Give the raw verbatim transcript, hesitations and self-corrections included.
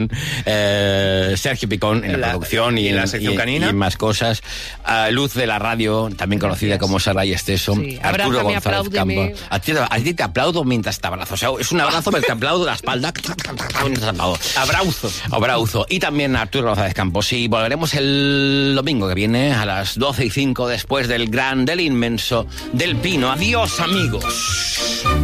Eh, Sergio Picón en la, la producción y, y en la sección y, canina. Y en más cosas. Uh, Luz de la radio, también conocida Gracias. como Sara y Esteso. Sí. Arturo Abrázame, González Campos. A ti, a ti te aplaudo mientras te abrazo. O sea, es un abrazo, pero te aplaudo la espalda. Abrauzo. Abrauzo. Y también Arturo González Campos. Y volveremos el domingo que viene a las doce y cinco después del gran, del inmenso, del Pino. Adiós, amigos.